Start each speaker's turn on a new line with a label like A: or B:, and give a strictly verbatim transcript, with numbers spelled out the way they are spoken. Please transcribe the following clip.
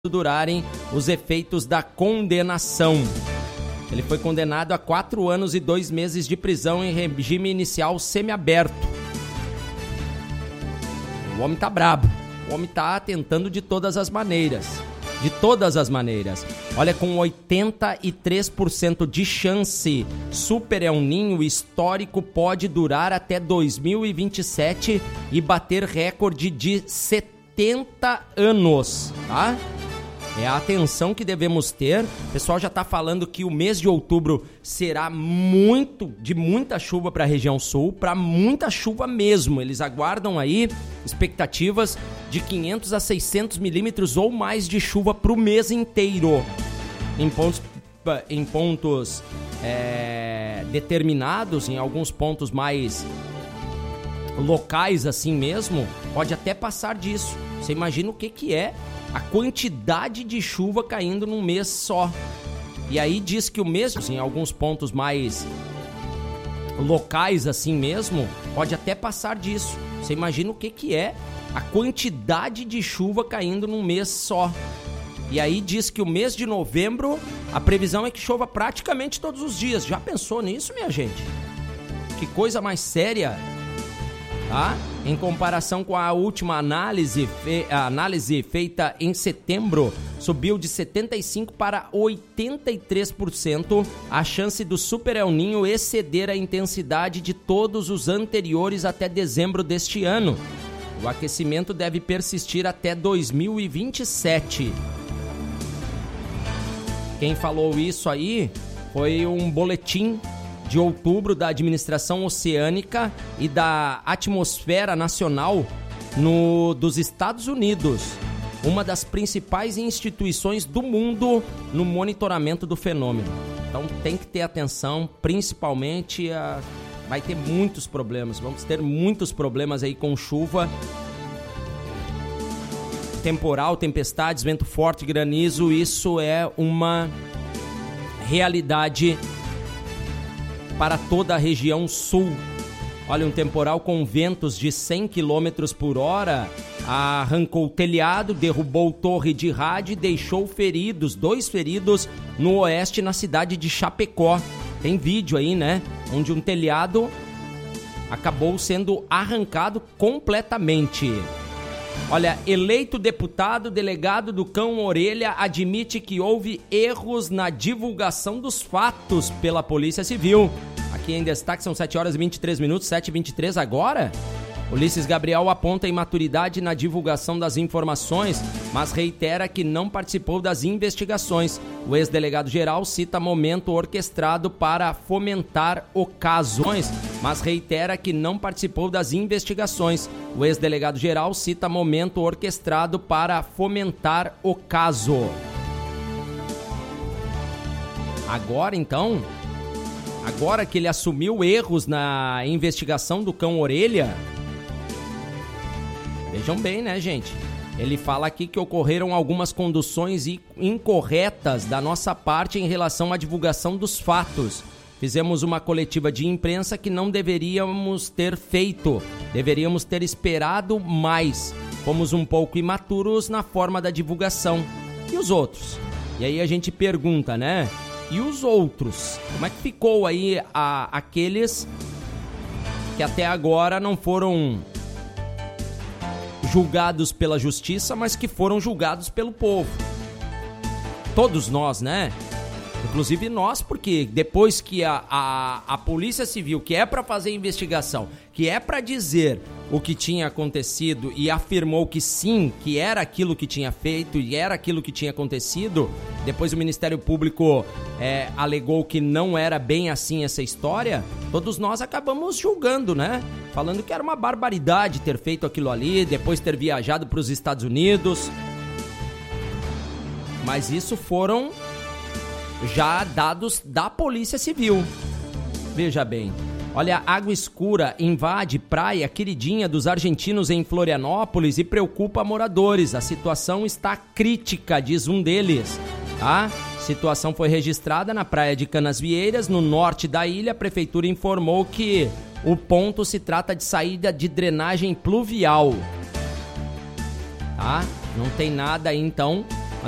A: durarem os efeitos da condenação. Ele foi condenado a quatro anos e dois meses de prisão em regime inicial semiaberto. O homem tá brabo. O homem tá tentando de todas as maneiras. De todas as maneiras. Olha, com oitenta e três por cento de chance, Super El Niño histórico pode durar até dois mil e vinte e sete e bater recorde de setenta anos, tá? É a atenção que devemos ter. O pessoal já está falando que o mês de outubro será muito, de muita chuva para a região sul, para muita chuva mesmo. Eles aguardam aí expectativas de quinhentos a seiscentos milímetros ou mais de chuva para o mês inteiro. Em pontos, em pontos é, determinados, em alguns pontos mais locais assim mesmo, pode até passar disso. Você imagina o que, que é a quantidade de chuva caindo num mês só. E aí diz que o mês, em alguns pontos mais locais assim mesmo, pode até passar disso. Você imagina o que, que é a quantidade de chuva caindo num mês só. E aí diz que o mês de novembro, a previsão é que chova praticamente todos os dias. Já pensou nisso, minha gente? Que coisa mais séria. Tá? Em comparação com a última análise, fe... a análise feita em setembro, subiu de setenta e cinco por cento para oitenta e três por cento a chance do Super El Niño exceder a intensidade de todos os anteriores até dezembro deste ano. O aquecimento deve persistir até dois mil e vinte e sete. Quem falou isso aí foi um boletim de outubro da Administração Oceânica e da Atmosfera Nacional no, dos Estados Unidos, uma das principais instituições do mundo no monitoramento do fenômeno. Então tem que ter atenção, principalmente a, vai ter muitos problemas, vamos ter muitos problemas aí com chuva, temporal, tempestades, vento forte, granizo. Isso é uma realidade para toda a região sul. Olha, um temporal com ventos de cem quilômetros por hora arrancou o telhado, derrubou torre de rádio e deixou feridos, dois feridos no oeste, na cidade de Chapecó. Tem vídeo aí, né? Onde um telhado acabou sendo arrancado completamente. Olha, eleito deputado, delegado do Cão Orelha admite que houve erros na divulgação dos fatos pela Polícia Civil. Aqui em destaque são sete horas e vinte e três minutos, sete e vinte e três agora. Ulisses Gabriel aponta imaturidade na divulgação das informações, mas reitera que não participou das investigações. O ex-delegado-geral cita momento orquestrado para fomentar ocasiões, mas reitera que não participou das investigações. O ex-delegado-geral cita momento orquestrado para fomentar o caso. Agora, então, agora que ele assumiu erros na investigação do Cão Orelha, vejam bem, né, gente? Ele fala aqui que ocorreram algumas conduções incorretas da nossa parte em relação à divulgação dos fatos. Fizemos uma coletiva de imprensa que não deveríamos ter feito. Deveríamos ter esperado mais. Fomos um pouco imaturos na forma da divulgação. E os outros? E aí a gente pergunta, né? E os outros? Como é que ficou aí a, aqueles que até agora não foram julgados pela justiça, mas que foram julgados pelo povo? Todos nós, né? Inclusive nós, porque depois que a, a, a Polícia Civil, que é para fazer investigação, que é para dizer o que tinha acontecido e afirmou que sim, que era aquilo que tinha feito e era aquilo que tinha acontecido, depois o Ministério Público é, alegou que não era bem assim essa história, todos nós acabamos julgando, né? Falando que era uma barbaridade ter feito aquilo ali, depois ter viajado para os Estados Unidos. Mas isso foram já dados da Polícia Civil. Veja bem, olha, água escura invade praia queridinha dos argentinos em Florianópolis e preocupa moradores. A situação está crítica, diz um deles. A situação foi registrada na praia de Canasvieiras, no norte da ilha. A prefeitura informou que o ponto se trata de saída de drenagem pluvial. Tá? Não tem nada aí, então,